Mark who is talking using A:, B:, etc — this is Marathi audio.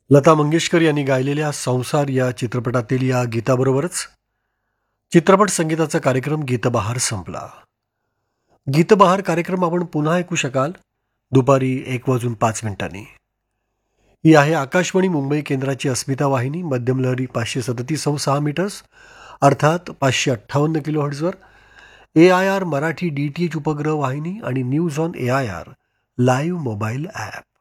A: लता मंगेशकर यांनी गायलेल्या संसार या चित्रपटातील या गीताबरोबरच चित्रपट संगीताचा कार्यक्रम गीतबहार संपला. गीतबहार कार्यक्रम आपण पुन्हा ऐकू शकाल दुपारी 1:05. ही आहे आकाशवाणी मुंबई केंद्राची अस्मिता वाहिनी, मध्यम लहरी 537.6 मीटर्स अर्थात 558 किलोहर्ट्झवर, AIR मराठी DTH उपग्रह वाहिनी आणि news on AIR live mobile app.